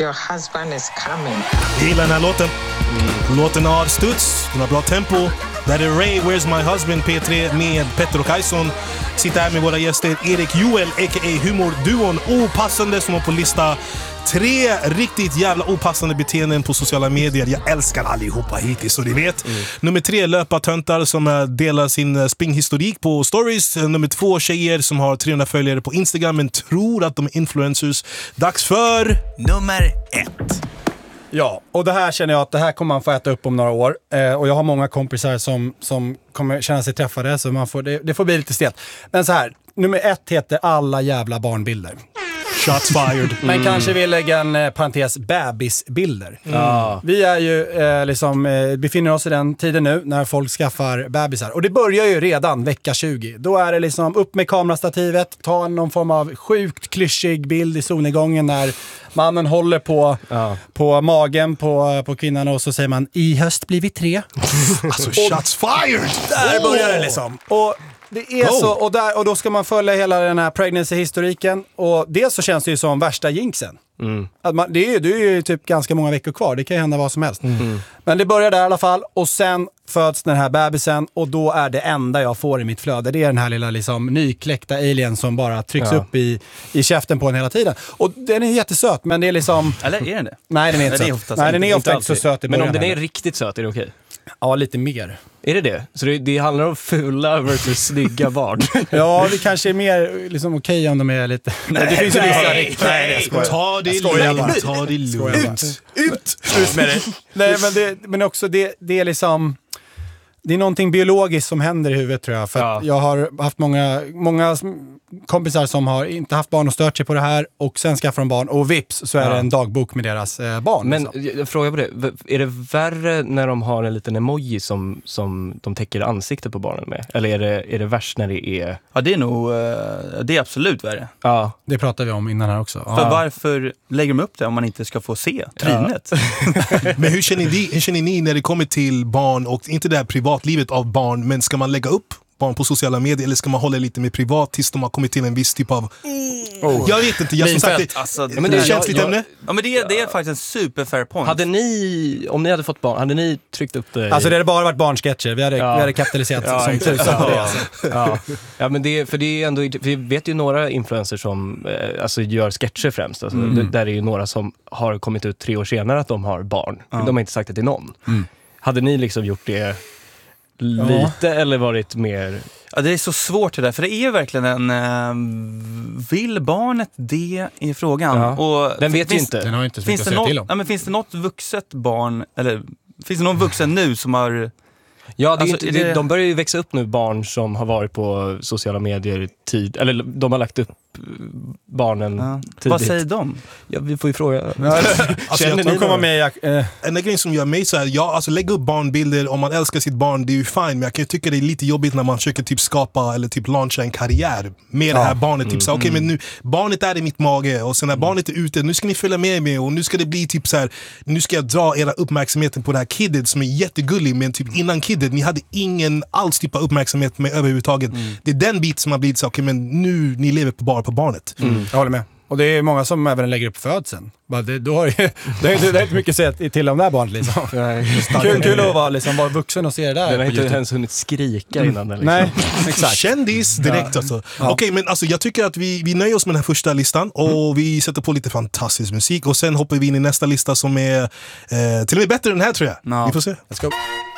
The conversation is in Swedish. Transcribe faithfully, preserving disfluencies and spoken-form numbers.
Your husband is coming. Jag gillar den här låten. Mm. Låten har studs, den har bra tempo. Där är Ray, Where's My Husband, P tre med Petter och Kajson. Sitter här med våra gäster Erik Joel, a k a. Humorduon Opassande, som har på lista tre riktigt jävla opassande beteenden på sociala medier. Jag älskar allihopa hittills, så ni vet. Mm. Nummer tre, löpartöntar som delar sin springhistorik på stories. Nummer två, tjejer som har trehundra följare på Instagram men tror att de är influencers. Dags för nummer ett. Ja, och det här känner jag att det här kommer man få äta upp om några år. Eh, och jag har många kompisar som, som kommer känna sig träffade, så man får, det, det får bli lite stelt. Men så här, nummer ett heter alla jävla barnbilder. Shots fired. Men mm. kanske vill lägga en eh, parentes bebisbilder. Mm. Vi är ju eh, liksom, eh, befinner oss i den tiden nu när folk skaffar bebisar. Och det börjar ju redan vecka tjugo. Då är det liksom upp med kamerastativet, ta någon form av sjukt klyschig bild i solnedgången när mannen håller på, ja. på magen på, på kvinnan och så säger man i höst blir vi tre. Alltså shots fired! Där oh. börjar det liksom. Och det är oh. så, och, där, och då ska man följa hela den här pregnancy-historiken. Och dels så känns det ju som värsta jinxen. Mm. Att man, det, är ju, det är ju typ ganska många veckor kvar, det kan ju hända vad som helst. Mm. Men det börjar där i alla fall. Och sen föds den här bebisen. Och då är det enda jag får i mitt flöde, det är den här lilla liksom, nykläckta alien som bara trycks ja. upp i, i käften på en hela tiden. Och den är jättesöt, men det är liksom... Eller är den det? Nej, den är inte Nej, söt. Nej, den är ofta inte så söt i Men början. om den är här. riktigt söt, är det okej? Ja, lite mer. Är det det? Så det, det handlar om fula versus snygga barn? Ja, det kanske är mer liksom, okej om de är lite... Nej, det finns ju vissa... Nej, nej, nej, ta det lugnt. Ta det lugnt. Ut! Ut med det. Nej, men, det, men också det, det är liksom... Det är någonting biologiskt som händer i huvudet, tror jag. För ja. att jag har haft många, många kompisar som har inte haft barn och stört sig på det här. Och sen skaffar de barn. Och vips så är ja. det en dagbok med deras eh, barn. Men liksom. jag frågar på det. Är det värre när de har en liten emoji som, som de täcker ansiktet på barnen med? Eller är det, är det värst när det är... Ja, det är nog... Det är absolut värre. Ja. Det pratade vi om innan här också. För ja. varför lägger de upp det om man inte ska få se trynet? Ja. Men hur känner, ni, hur känner ni när det kommer till barn och inte det här privatlivet av barn, men ska man lägga upp barn på sociala medier eller ska man hålla lite mer privat tills de har kommit till en viss typ av... Oh. Jag vet inte, jag som sagt det, alltså, ja, men det är känsligt ämne. Ja, men det är, det är faktiskt en super fair point. Hade ni, om ni hade fått barn, hade ni tryckt upp det? Alltså det hade bara varit barnsketcher, vi hade, ja. vi hade kapitaliserat ja, som tusan på det. Alltså. Ja. Ja, men det, för det är ändå, vi vet ju några influencers som eh, alltså gör sketcher främst. Alltså, mm. Där är ju några som har kommit ut tre år senare att de har barn. Ja. De har inte sagt det till någon. Mm. Hade ni liksom gjort det lite ja. eller varit mer... Ja, det är så svårt det där, för det är ju verkligen en... Uh, vill barnet det i frågan? Ja. Och den vet finns, ju inte. Den har inte så finns mycket det att säga något, till om. ja, men finns det något vuxet barn, eller finns det någon vuxen nu som har... Ja, det är alltså, inte, är det... de börjar ju växa upp nu, barn som har varit på sociala medier tid, eller de har lagt upp barnen ja. tidigt. Vad säger de? Ja, vi får ju fråga. Alltså, jag de kommer med, jag, eh. en grej som gör mig så här, ja, alltså lägga upp barnbilder om man älskar sitt barn, det är ju fine, men jag kan ju tycka det är lite jobbigt när man försöker typ skapa eller typ launcha en karriär med ja. det här barnet, typ mm, så okej, okay, men nu barnet är i mitt mage och sen när mm. barnet är ute, nu ska ni följa med mig och nu ska det bli typ så här, nu ska jag dra era uppmärksamheten på det här kidet som är jättegullig, men typ innan kidet ni hade ingen alls typ av uppmärksamhet med överhuvudtaget. Mm. Det är den bit som har blivit så okej, okay, men nu ni lever på bara på barnet. Mm. Jag håller med. Och det är många som även lägger upp födseln. Det, då har det, det, det är inte mycket att säga till om det här barnet liksom. kul, kul att vara, liksom, vara vuxen och se det där. Den har inte ens hunnit skrika innan den. Liksom. Nej, exakt. Kändis direkt ja. alltså. Ja. Okej, okay, men alltså, jag tycker att vi, vi nöjer oss med den här första listan och mm. vi sätter på lite fantastisk musik och sen hoppar vi in i nästa lista som är eh, till och med bättre än den här, tror jag. No. Vi får se. Let's go.